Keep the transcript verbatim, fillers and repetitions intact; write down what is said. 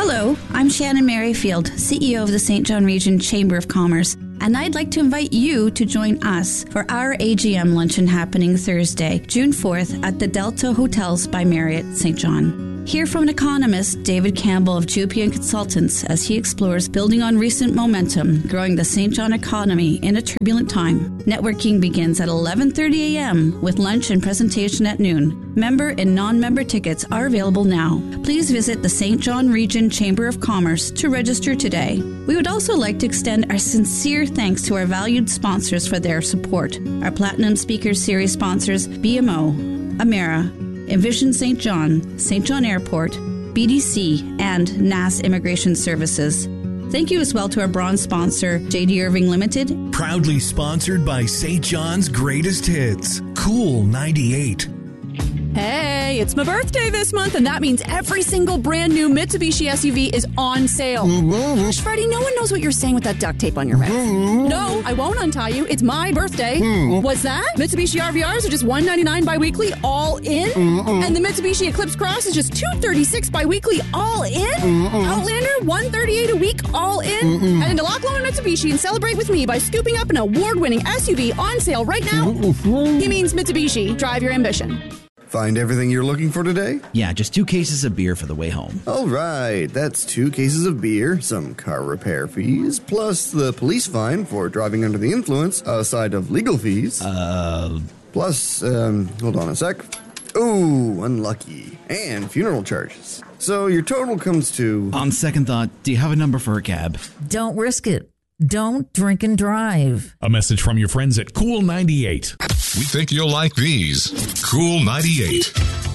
Hello, I'm Shannon Merrifield, C E O of the Saint John Region Chamber of Commerce, and I'd like to invite you to join us for our A G M luncheon happening Thursday, June fourth at the Delta Hotels by Marriott Saint John. Hear from an economist, David Campbell of Jupian Consultants, as he explores building on recent momentum, growing the Saint John economy in a turbulent time. Networking begins at eleven thirty a.m. with lunch and presentation at noon. Member and non-member tickets are available now. Please visit the Saint John Region Chamber of Commerce to register today. We would also like to extend our sincere thanks to our valued sponsors for their support. Our Platinum Speakers Series sponsors, B M O, Amera, Envision Saint John, Saint John Airport, B D C, and N A S Immigration Services. Thank you as well to our bronze sponsor, J D Irving Limited. Proudly sponsored by Saint John's Greatest Hits, Cool ninety-eight. Hey, it's my birthday this month, and that means every single brand new Mitsubishi S U V is on sale. Gosh, Freddie, no one knows what you're saying with that duct tape on your mouth. No, I won't untie you. It's my birthday. What's that? Mitsubishi R V Rs are just one hundred ninety-nine bi-weekly, all in? And the Mitsubishi Eclipse Cross is just two hundred thirty-six bi-weekly, all in? Outlander, one hundred thirty-eight a week, all in? Head into Lock Loan Mitsubishi and celebrate with me by scooping up an award-winning S U V on sale right now. He means Mitsubishi. Drive your ambition. Find everything you're looking for today? Yeah, just two cases of beer for the way home. All right, that's two cases of beer, some car repair fees, plus the police fine for driving under the influence, aside of legal fees. Uh... Plus, um, hold on a sec. Ooh, unlucky. And funeral charges. So your total comes to... On second thought, do you have a number for a cab? Don't risk it. Don't drink and drive. A message from your friends at Cool ninety-eight. We think you'll like these. Cool ninety-eight.